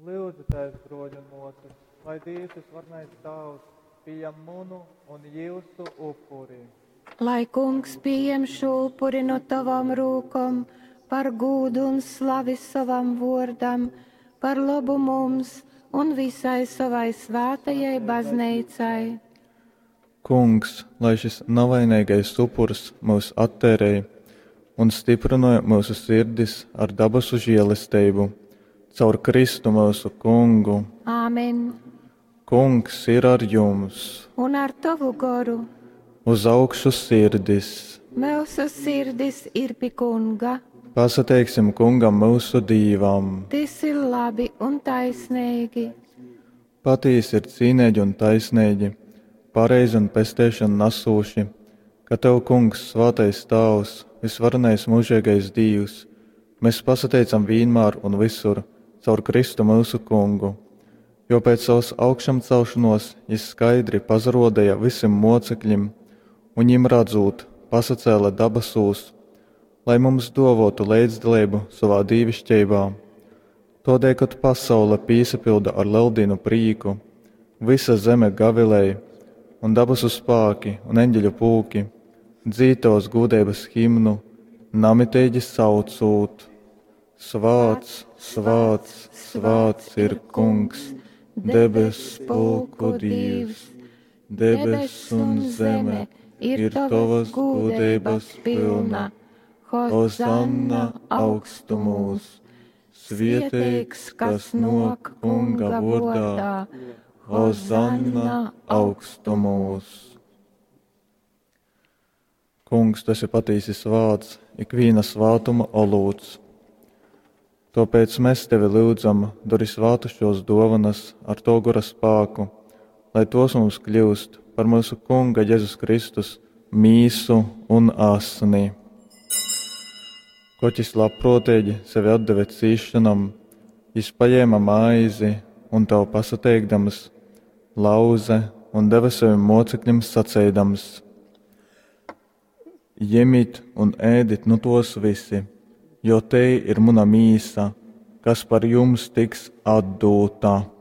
Lūdzu, Tēvs, broļi un mūsus, lai Dievs varnais tavs pieņem munu un jūsu upuri. Lai kungs pieņem šo upuri no tavam rūkom, par gūdu un slavi savam vārdam, par labu mums un visai savai svētajai baznīcai. Kungs, lai šis navainīgais upuris mūs attērēja un stiprināja mūsu sirdis ar dabasu žēlastību, caur Kristu mūsu Kungu. Āmen. Kungs ir ar jums. Un ar tavu garu. Uz augšu sirdis. Mūsu sirdis ir pie Kunga. Pasateiksim Kungam mūsu Dīvam. Tas ir labi un taisnīgi. Patīs ir cīnēģi un taisnēģi, pareizi un pestēšana nasūši, ka Tev, Kungs, svētais Tavs, visvarenais mūžīgais Dievs, mēs pasateicam vienmēr un visur, caur Kristu mūsu Kungu, jo pēc savas augšām celšanos Jis skaidri pazarodēja visiem mocekļiem, un viņiem redzot, pasacēla dabasūs, lai mums dovotu līdzdalību savā dievišķībā. Todēļ, kad pasaule piesapilda ar leldīnu prīku, visa zeme gavilēja, un dabasu spāki un eņģeļu pulki dzītos gūdības himnu, namitēģi saucūt. Svāts, svāts, svāts ir Kungs, debes pulku Dievs, debes un zeme ir Tavas gūdības pilna. Hosanna augstumos, svētīgs, kas nok Kunga vārdā, Hosanna augstumos. Kungs, Tas ir patīsis vārds, ikviena svātuma olūts. Tāpēc mēs Tevi lūdzam, dari svātu šos dovanas ar to gura spāku, lai tos mums kļūst par mūsu Kunga Jēzus Kristus mīsu un asni. Koķis labprotīgi sevi atdeve cīšanam, Jis paņēma maizi un Tev pasateikdams, lauze un deva saviem mocekļiem sacēdams: Ņemiet un ēdit no tos visi, jo te ir mana mīsa, kas par jums tiks atdota.